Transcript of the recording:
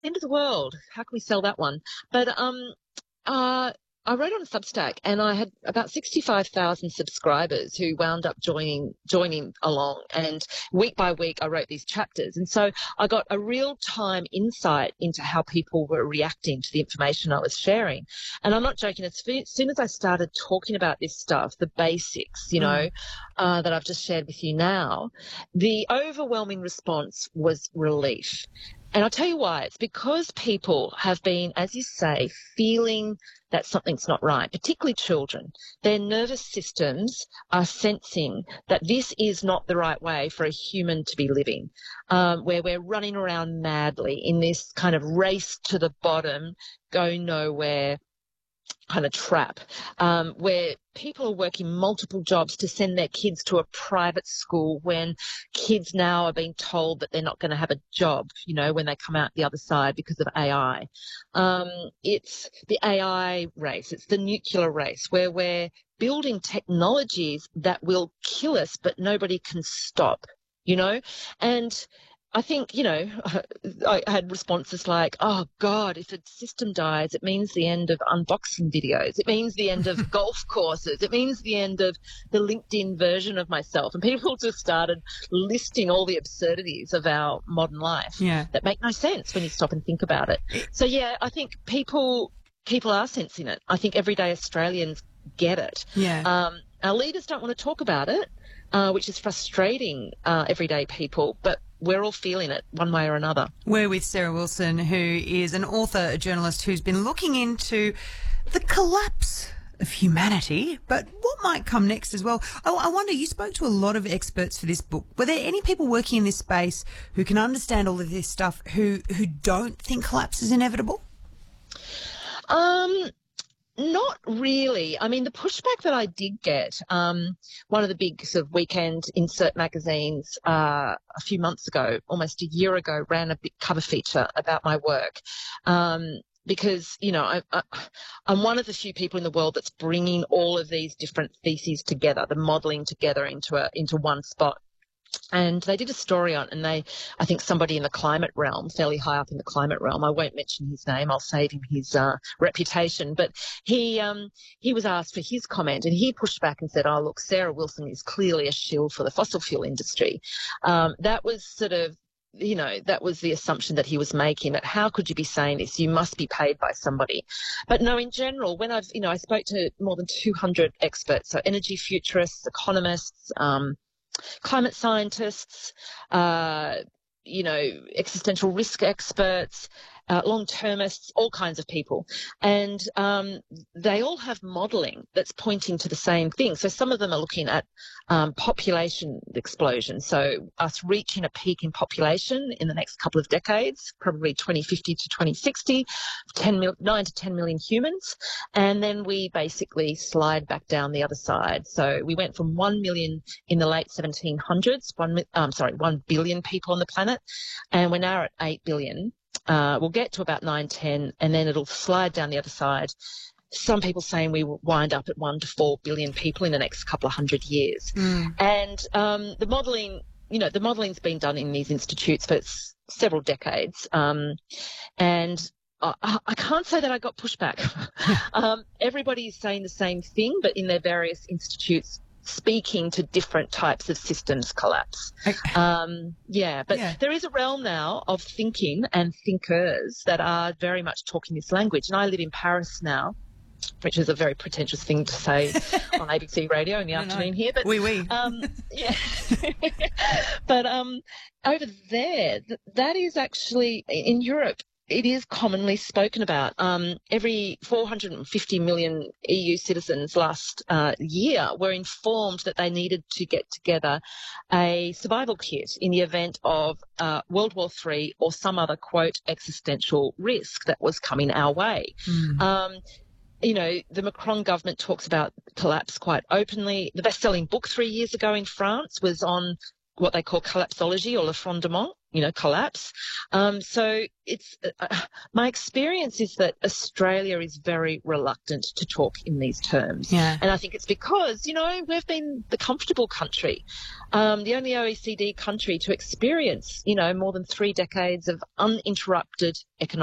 End of the world. How can we sell that one? But uh, I wrote on Substack, and I had about 65,000 subscribers who wound up joining along. And week by week, I wrote these chapters, and so I got a real time insight into how people were reacting to the information I was sharing. And I'm not joking. As soon as I started talking about this stuff, the basics, that I've just shared with you now, the overwhelming response was relief. And I'll tell you why. It's because people have been, as you say, feeling that something's not right, particularly children. Their nervous systems are sensing that this is not the right way for a human to be living, where we're running around madly in this kind of race to the bottom, go nowhere kind of trap, where people are working multiple jobs to send their kids to a private school when kids now are being told that they're not going to have a job, when they come out the other side because of AI. It's the AI race. It's the nuclear race where we're building technologies that will kill us, but nobody can stop, and I think, I had responses like, oh, God, if a system dies, it means the end of unboxing videos. It means the end of golf courses. It means the end of the LinkedIn version of myself. And people just started listing all the absurdities of our modern life that make no sense when you stop and think about it. So, yeah, I think people are sensing it. I think everyday Australians get it. Yeah. Our leaders don't want to talk about it, which is frustrating everyday people, but we're all feeling it one way or another. We're with Sarah Wilson, who is an author, a journalist who's been looking into the collapse of humanity, but what might come next as well. I wonder, you spoke to a lot of experts for this book. Were there any people working in this space who can understand all of this stuff who don't think collapse is inevitable? Not really. I mean, the pushback that I did get, one of the big sort of weekend insert magazines a few months ago, almost a year ago, ran a big cover feature about my work. Because, I'm one of the few people in the world that's bringing all of these different theses together, the modelling together into one spot. And they did a story on, and I think somebody in the climate realm, fairly high up in the climate realm, I won't mention his name, I'll save him his reputation, but he was asked for his comment, and he pushed back and said, oh, look, Sarah Wilson is clearly a shill for the fossil fuel industry. That was sort of, that was the assumption that he was making, that how could you be saying this? You must be paid by somebody. But no, in general, when I spoke to more than 200 experts, so energy futurists, economists, climate scientists, existential risk experts, long-termists, all kinds of people. And they all have modelling that's pointing to the same thing. So some of them are looking at population explosion, so us reaching a peak in population in the next couple of decades, probably 2050 to 2060, 9 to 10 million humans, and then we basically slide back down the other side. So we went from 1 million in the late 1700s, 1 billion people on the planet, and we're now at 8 billion. We'll get to about 9, 10, and then it'll slide down the other side. Some people saying we will wind up at 1 to 4 billion people in the next couple of hundred years. And the modeling's been done in these institutes for several decades. And I can't say that I got pushback. Everybody is saying the same thing, but in their various institutes, speaking to different types of systems collapse. There is a realm now of thinking and thinkers that are very much talking this language. And I live in Paris now, which is a very pretentious thing to say on ABC radio in the afternoon here. But but over there, that is actually in Europe. It is commonly spoken about. Every 450 million EU citizens last year were informed that they needed to get together a survival kit in the event of World War III or some other, quote, existential risk that was coming our way. The Macron government talks about collapse quite openly. The best-selling book 3 years ago in France was on what they call collapsology or l'effondrement. collapse. So it's my experience is that Australia is very reluctant to talk in these terms. Yeah. And I think it's because, we've been the comfortable country, the only OECD country to experience, more than 3 decades of uninterrupted economic